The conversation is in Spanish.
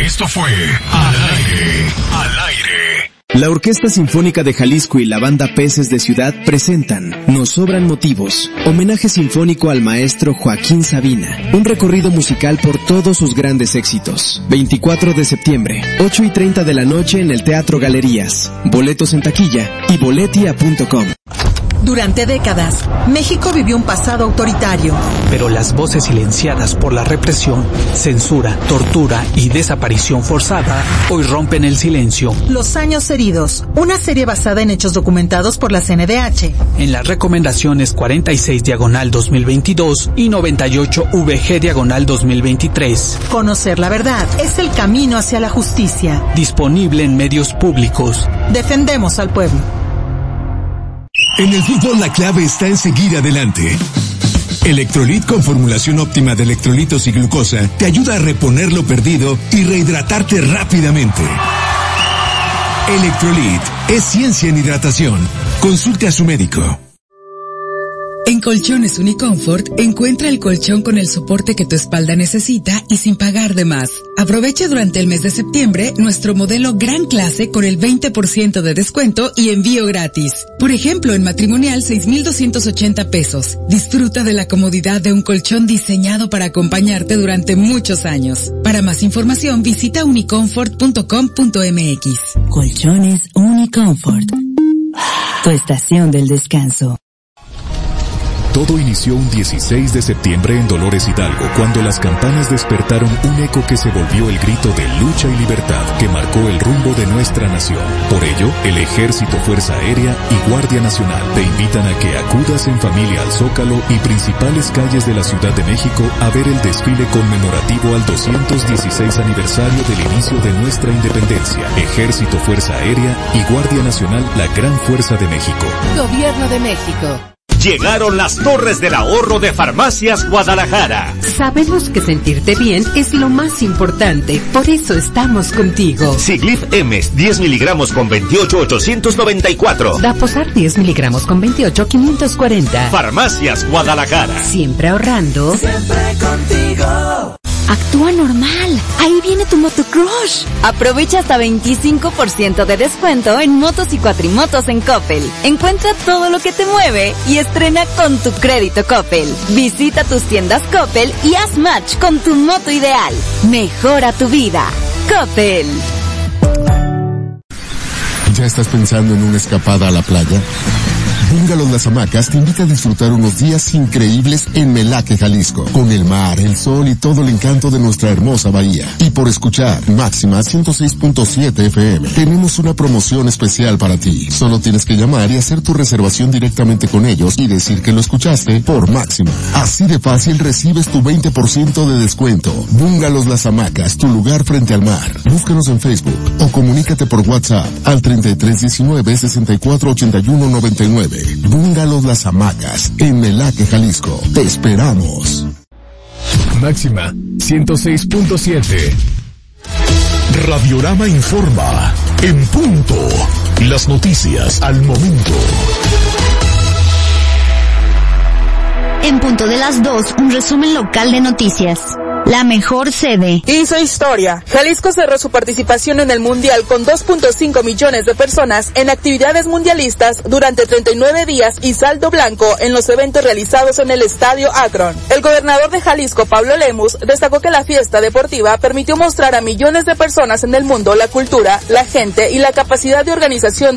Esto fue Al Aire. La Orquesta Sinfónica de Jalisco y la Banda Peces de Ciudad presentan Nos Sobran Motivos, homenaje sinfónico al maestro Joaquín Sabina, un recorrido musical por todos sus grandes éxitos. 24 de septiembre, 8:30 de la noche en el Teatro Galerías. Boletos en taquilla y boletia.com. Durante décadas, México vivió un pasado autoritario. Pero las voces silenciadas por la represión, censura, tortura y desaparición forzada hoy rompen el silencio. Los Años Heridos, una serie basada en hechos documentados por la CNDH. En las recomendaciones 46/2022 y 98/VG/2023. Conocer la verdad es el camino hacia la justicia. Disponible en medios públicos. Defendemos al pueblo. En el fútbol la clave está en seguir adelante. Electrolit con formulación óptima de electrolitos y glucosa te ayuda a reponer lo perdido y rehidratarte rápidamente. Electrolit es ciencia en hidratación. Consulte a su médico. En Colchones Uniconfort, encuentra el colchón con el soporte que tu espalda necesita y sin pagar de más. Aprovecha durante el mes de septiembre nuestro modelo Gran Clase con el 20% de descuento y envío gratis. Por ejemplo, en matrimonial 6,280 pesos. Disfruta de la comodidad de un colchón diseñado para acompañarte durante muchos años. Para más información, visita uniconfort.com.mx. Colchones Uniconfort. Tu estación del descanso. Todo inició un 16 de septiembre en Dolores Hidalgo, cuando las campanas despertaron un eco que se volvió el grito de lucha y libertad que marcó el rumbo de nuestra nación. Por ello, el Ejército, Fuerza Aérea y Guardia Nacional te invitan a que acudas en familia al Zócalo y principales calles de la Ciudad de México a ver el desfile conmemorativo al 216 aniversario del inicio de nuestra independencia. Ejército, Fuerza Aérea y Guardia Nacional, la gran fuerza de México. Gobierno de México. Llegaron las Torres del Ahorro de Farmacias Guadalajara. Sabemos que sentirte bien es lo más importante, por eso estamos contigo. Siglif Emes, 10 miligramos con 28,894. Daposar 10 miligramos con 28,540. Farmacias Guadalajara. Siempre ahorrando. Siempre contigo. Actúa normal. Ahí viene tu motocrush. Aprovecha hasta 25% de descuento en motos y cuatrimotos en Coppel. Encuentra todo lo que te mueve y estrena con tu crédito Coppel. Visita tus tiendas Coppel y haz match con tu moto ideal. Mejora tu vida. Coppel. ¿Ya estás pensando en una escapada a la playa? Bungalows Las Hamacas te invita a disfrutar unos días increíbles en Melaque, Jalisco, con el mar, el sol y todo el encanto de nuestra hermosa bahía. Y por escuchar Máxima 106.7 FM, tenemos una promoción especial para ti. Solo tienes que llamar y hacer tu reservación directamente con ellos y decir que lo escuchaste por Máxima. Así de fácil recibes tu 20% de descuento. Bungalows Las Hamacas, tu lugar frente al mar. Búscanos en Facebook o comunícate por WhatsApp al 3319 648199. Bungalows Las Hamacas, en Melaque, Jalisco. Te esperamos. Máxima 106.7. Radiorama informa. En punto. Las noticias al momento. En punto de las 2, un resumen local de noticias. La mejor sede. Hizo historia. Jalisco cerró su participación en el Mundial con 2.5 millones de personas en actividades mundialistas durante 39 días y saldo blanco en los eventos realizados en el Estadio Akron. El gobernador de Jalisco, Pablo Lemus, destacó que la fiesta deportiva permitió mostrar a millones de personas en el mundo la cultura, la gente y la capacidad de organización